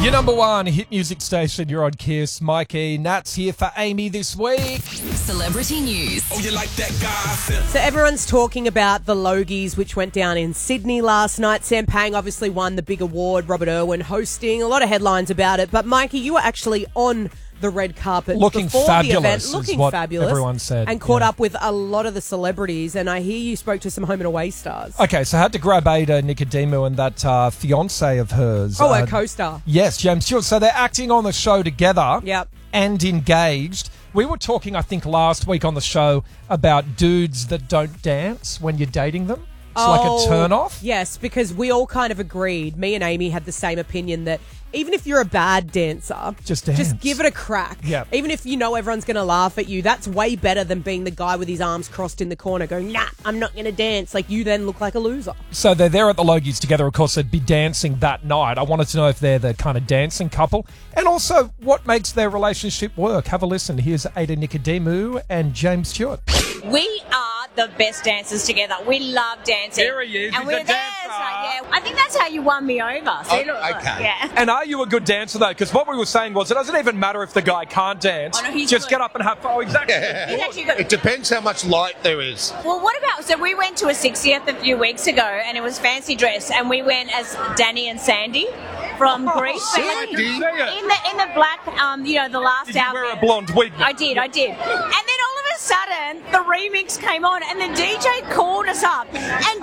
Your number one hit music station, you're on Kiss. Mikey, Nat's here for Amy this week. Celebrity news. Oh, you like that gossip? So everyone's talking about the Logies, which went down in Sydney last night. Sam Pang obviously won the big award, Robert Irwin hosting. A lot of headlines about it. But Mikey, you were actually on the red carpet Looking before fabulous the event, is looking what fabulous, everyone said, and caught yeah. up with a lot of the celebrities. And I hear you spoke to some home and away stars. Okay, so I had to grab Ada Nicodemu and that fiancé of hers. Her co-star. Yes, James Stewart. So they're acting on the show together Yep. and engaged. We were talking, I think, last week on the show about dudes that don't dance when you're dating them. It's like a turn-off. Yes, because we all kind of agreed. Me and Amy had the same opinion that even if you're a bad dancer, Just dance. just give it a crack. Yep. Even if you know everyone's going to laugh at you, that's way better than being the guy with his arms crossed in the corner going, nah, I'm not going to dance. Like, you then look like a loser. So they're there at the Logies together. Of course, they'd be dancing that night. I wanted to know if they're the kind of dancing couple. And also, what makes their relationship work? Have a listen. Here's Ada Nicodemu and James Stewart. We are the best dancers together. We love dancing. There he is, And he's a we're there. dancer. Yeah. I think that's how you won me over. See, look, okay. Yeah. And are you a good dancer, though? Because what we were saying was it doesn't even matter if the guy can't dance. Oh, no, he's Just good. get up and have fun. Oh, exactly. He's actually good. It depends how much light there is. Well, what about, so we went to a 60th a few weeks ago and it was fancy dress and we went as Danny and Sandy from Greece. But Sandy? in the black, the last Did you outfit. wear a blonde wig? I did. And then all of a sudden, the remix came on, and the DJ called us up, and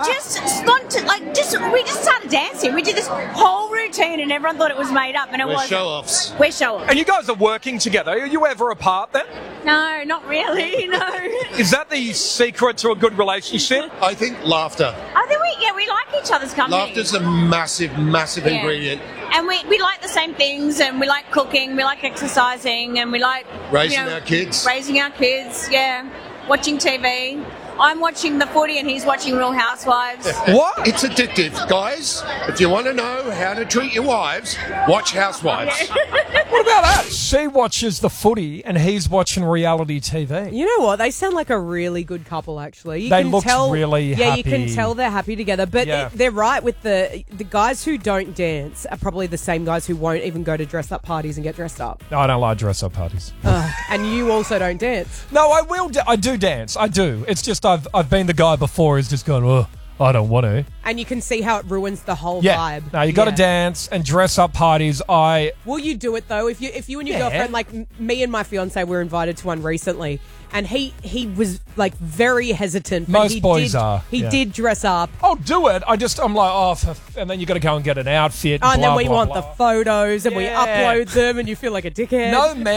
we just started dancing. We did this whole routine, and everyone thought it was made up, and it We're was. show-offs. We're show-offs. And you guys are working together. Are you ever apart then? No, not really. No. Is that the secret to a good relationship? I think laughter. I think we like each other's company. Laughter's a massive, massive Yeah. ingredient. And we like the same things, and we like cooking, we like exercising, and we like Raising our kids. Raising our kids, yeah. Watching TV. I'm watching the footy, and he's watching Real Housewives. What? It's addictive, guys. If you want to know how to treat your wives, watch Housewives. What about that? She watches the footy and he's watching reality TV. You know what? They sound like a really good couple, actually. They looked really Yeah, you can happy. tell they're happy together. But Yeah. they're right with the guys who don't dance are probably the same guys who won't even go to dress-up parties and get dressed up. No, I don't like dress-up parties. And you also don't dance. No, I will. I do dance. I do. It's just I've been the guy before who's just gone, oh, I don't want to. And you can see how it ruins the whole Yeah. vibe. No, you got to Yeah. dance and dress-up parties. Will you do it, though? If you and your Yeah. girlfriend, like me and my fiancé were invited to one recently, and he was, like, very hesitant. But Most he boys did, are, He yeah. did dress up. I'll do it. I'm like, and then you got to go and get an outfit. And then blah, we blah, want blah. the photos, and we Yeah. upload them, and you feel like a dickhead.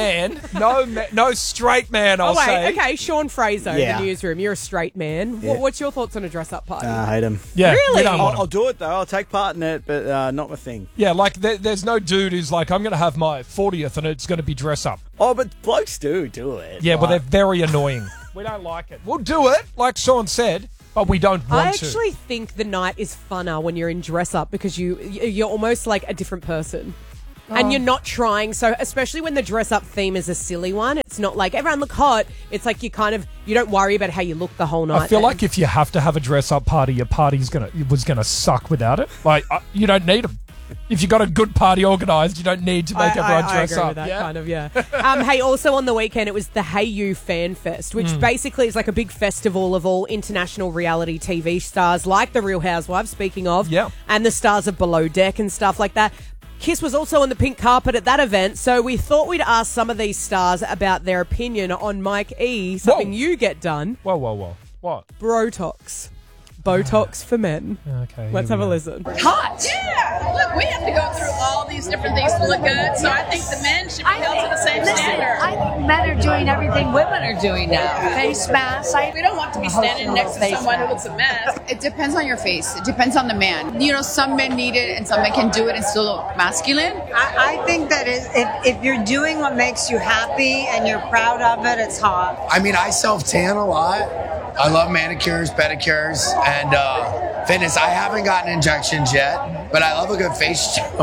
No straight man, I'll Oh, wait, say. okay, Sean Fraser Yeah. in the newsroom. You're a straight man. Yeah. What's your thoughts on a dress-up party? I hate him. Yeah, Really? we don't want 'em. I'll do it though. I'll take part in it, but not my thing. Yeah, like there's no dude who's like, I'm going to have my 40th and it's going to be dress up. Oh, but blokes do it. Yeah, but they're Like, very annoying. We don't like it. We'll do it, like Sean said, but we don't want I to. actually think the night is funner when you're in dress-up because you're almost like a different person. And you're not trying, so especially when the dress-up theme is a silly one, it's not like everyone look hot. It's like you don't worry about how you look the whole night. I feel then. like if you have to have a dress-up party, your party's was gonna suck without it. Like you don't need them. If you got a good party organised, you don't need to make everyone I dress agree up. with that yeah? kind of, yeah. Hey, also on the weekend, it was the Hey You Fan Fest, which basically is like a big festival of all international reality TV stars, like the Real Housewives, speaking of, Yeah. and the stars of Below Deck and stuff like that. Kiss was also on the pink carpet at that event, so we thought we'd ask some of these stars about their opinion on Mike E, something Whoa. you get done, Whoa. What? Brotox. Botox for men. Okay. Let's here have a we go. listen. Hot. Yeah. Look, we have to go through all these different things to look good. So I think the men should be held to the same standard. I think men are doing everything women are doing now. Face masks. We don't want to be standing next to someone who looks a mess. It depends on your face. It depends on the man. You know, some men need it and some men can do it and still look masculine. I think that if you're doing what makes you happy and you're proud of it, it's hot. I mean, I self-tan a lot. I love manicures, pedicures, and fitness. I haven't gotten injections yet, but I love a good face show.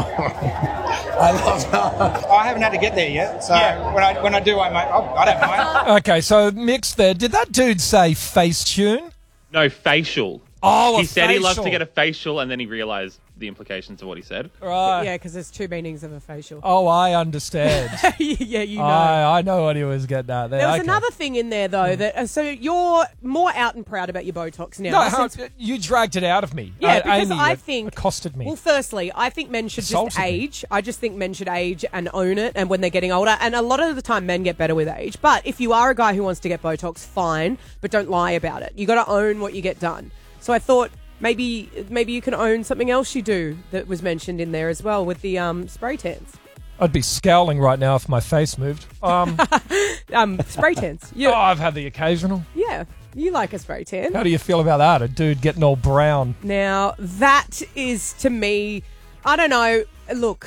I love I haven't had to get there yet, so when I do, I don't mind. Okay, so mixed there. Did that dude say Facetune? No, facial. Oh, He said he loves to get a facial, and then he realised the implications of what he said. Right. Yeah, because there's two meanings of a facial. Oh, I understand. Yeah, you know. I know what he was getting at there. There was Okay. another thing in there, though, that so you're more out and proud about your Botox now. No, since- you dragged it out of me. Yeah, because Amy I think accosted me. Well, firstly, I think men should Assaulted just me. age. I just think men should age and own it, and when they're getting older. And a lot of the time, men get better with age. But if you are a guy who wants to get Botox, fine, but don't lie about it. You got to own what you get done. So I thought maybe you can own something else you do that was mentioned in there as well with the spray tans. I'd be scowling right now if my face moved. Spray tans. Oh, I've had the occasional. Yeah, you like a spray tan. How do you feel about that? A dude getting all brown. Now, that is, to me, I don't know. Look,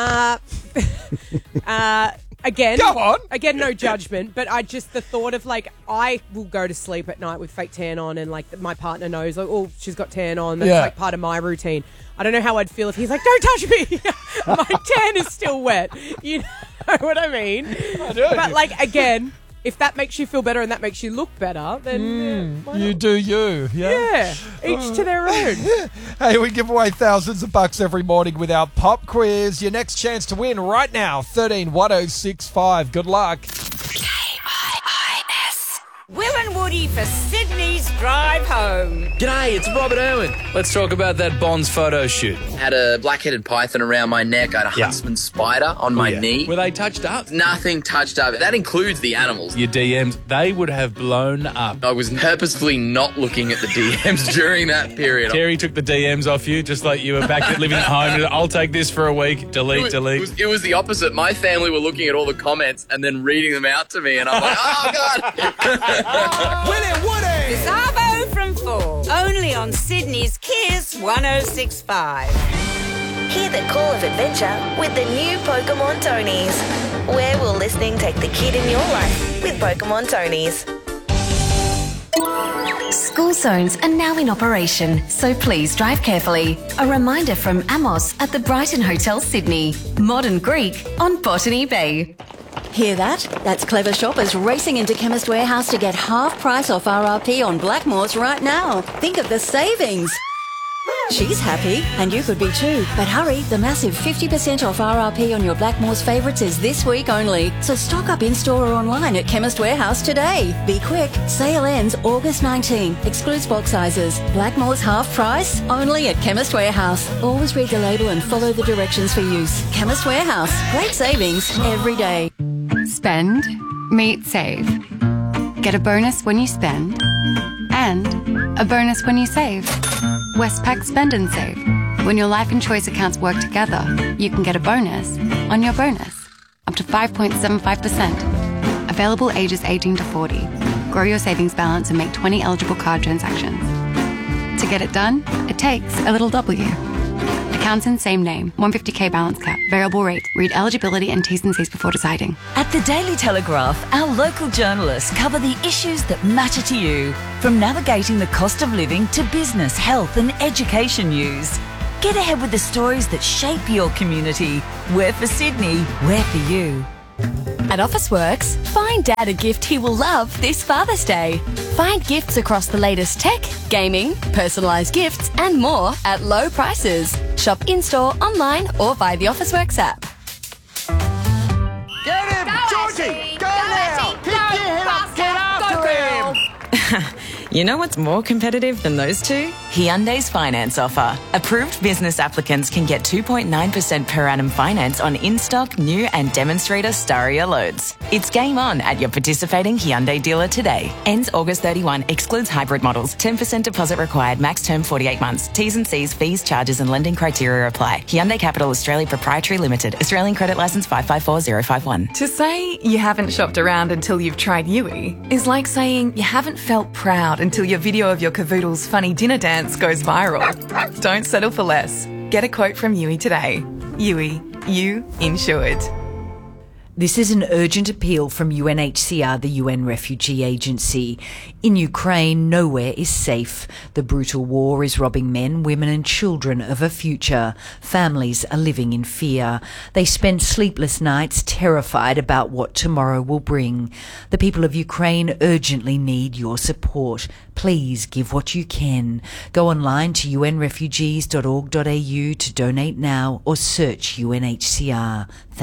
again, Go on. Again, no judgment, but the thought of, like, I will go to sleep at night with fake tan on and, like, my partner knows, like, oh, she's got tan on. That's, like, part of my routine. I don't know how I'd feel if he's like, don't touch me. My tan is still wet. You know what I mean? I do. But, like, again, if that makes you feel better and that makes you look better, then why You not? do you. Yeah, each to their own. Hey, we give away thousands of bucks every morning with our pop quiz. Your next chance to win right now, 131065. Good luck. Will and Woody for Sydney's drive home. G'day, it's Robert Irwin. Let's talk about that Bonds photo shoot. Had a black-headed python around my neck. I had a huntsman spider on my knee. Were they touched up? Nothing touched up. That includes the animals. Your DMs, they would have blown up. I was purposefully not looking at the DMs during that period. Terry took the DMs off you, just like you were back living at home. I'll take this for a week. Delete. It was the opposite. My family were looking at all the comments and then reading them out to me, and I'm like, oh, God. Willie Woody! Savo from 4. Only on Sydney's Kiss 1065. Hear the call of adventure with the new Pokemon Tonys. Where will listening take the kid in your life with Pokemon Tonys? School zones are now in operation, so please drive carefully. A reminder from Amos at the Brighton Hotel, Sydney. Modern Greek on Botany Bay. Hear that? That's clever shoppers racing into Chemist Warehouse to get half price off RRP on Blackmores right now. Think of the savings. She's happy, and you could be too. But hurry, the massive 50% off RRP on your Blackmores favourites is this week only. So stock up in-store or online at Chemist Warehouse today. Be quick. Sale ends August 19. Excludes bulk sizes. Blackmores half price? Only at Chemist Warehouse. Always read the label and follow the directions for use. Chemist Warehouse. Great savings every day. Spend, meet, save. Get a bonus when you spend and a bonus when you save. Westpac Spend and Save. When your life and choice accounts work together, you can get a bonus on your bonus, up to 5.75%. Available ages 18 to 40. Grow your savings balance and make 20 eligible card transactions. To get it done, it takes a little W. Accounts in same name, 150k balance cap, variable rate. Read eligibility and T's and C's before deciding. At the Daily Telegraph, our local journalists cover the issues that matter to you, from navigating the cost of living to business, health and education news. Get ahead with the stories that shape your community. We're for Sydney, we're for you. At Officeworks, find Dad a gift he will love this Father's Day. Find gifts across the latest tech, gaming, personalised gifts and more at low prices. Shop in-store, online or via the Officeworks app. Get him! Georgie! Go now! Pick him up! Get after him! You know what's more competitive than those two? Hyundai's finance offer. Approved business applicants can get 2.9% per annum finance on in-stock, new and demonstrator Staria loads. It's game on at your participating Hyundai dealer today. Ends August 31. Excludes hybrid models. 10% deposit required. Max term 48 months. T's and C's, fees, charges and lending criteria apply. Hyundai Capital Australia Proprietary Limited. Australian Credit Licence 554051. To say you haven't shopped around until you've tried Yui is like saying you haven't felt proud until your video of your cavoodle's funny dinner dance goes viral. Don't settle for less. Get a quote from Yui today. Yui, you insured. This is an urgent appeal from UNHCR, the UN Refugee Agency. In Ukraine, nowhere is safe. The brutal war is robbing men, women and children of a future. Families are living in fear. They spend sleepless nights terrified about what tomorrow will bring. The people of Ukraine urgently need your support. Please give what you can. Go online to unrefugees.org.au to donate now or search UNHCR.